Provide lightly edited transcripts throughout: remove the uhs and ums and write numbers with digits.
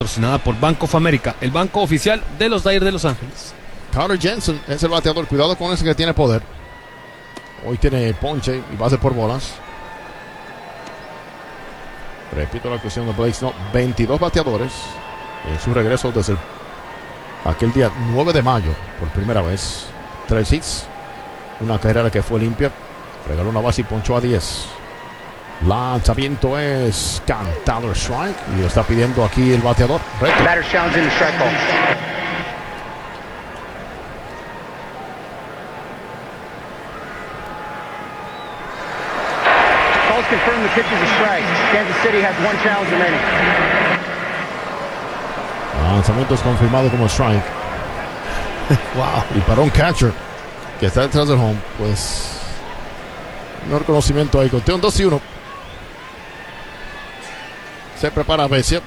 patrocinada por Bank of America, el banco oficial de los Dodgers de Los Ángeles. Carter Jensen es el bateador. Cuidado con ese que tiene poder. Hoy tiene ponche y base por bolas. Repito la cuestión de Blake Snell. 22 bateadores en su regreso desde aquel día 9 de mayo por primera vez. 3 hits, una carrera que fue limpia, regaló una base y ponchó a 10. Lanzamiento es cantado, strike, y lo está pidiendo aquí el bateador. Reto. Batter challenge in the strike ball. Calls confirm the pitch is a strike. Kansas City has 1 challenge remaining. Lanzamiento es confirmado como strike. Wow. Y para un catcher que está detrás del home, pues un reconocimiento ahí. Conteo 2-1. Se prepara Vesia.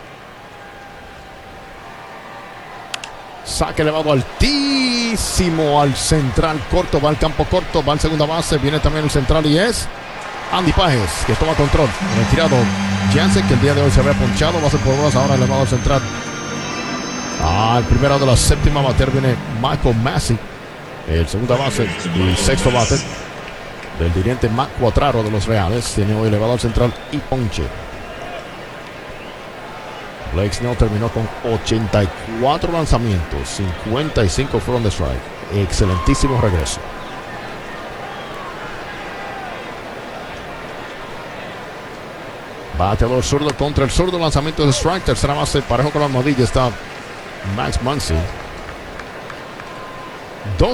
Saque elevado altísimo al central corto. Va al campo corto. Va al segunda base. Viene también el central y es Andy Pages, que toma control. Retirado Jansen, que el día de hoy se había ponchado. Va a ser por bolas ahora elevado al central. El primero de la séptima bater viene Michael Massey. El segunda base y sexto bate del dirigente Matt Quatraro de los Reales. Tiene hoy elevado al central y ponche. Blake Snell terminó con 84 lanzamientos, 55 fueron de strike. Excelentísimo regreso. Bateador zurdo contra el zurdo, lanzamiento de strike. Tercera base, parejo con la almohadilla está Max Muncy.